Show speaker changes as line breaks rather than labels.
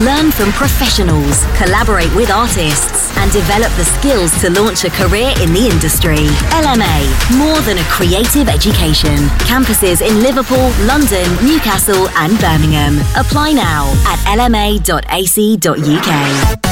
Learn from professionals, collaborate with artists, and develop the skills to launch a career in the industry. LMA, more than a creative education. Campuses in Liverpool, London, Newcastle, and Birmingham. Apply now at lma.ac.uk.